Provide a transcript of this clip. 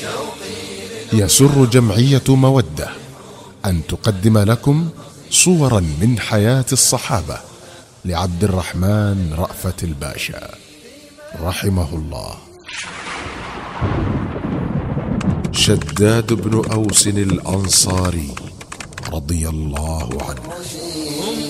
يسر جمعية مودة أن تقدم لكم صورا من حياة الصحابة لعبد الرحمن رأفت الباشا رحمه الله. شداد بن أوس الأنصاري رضي الله عنه.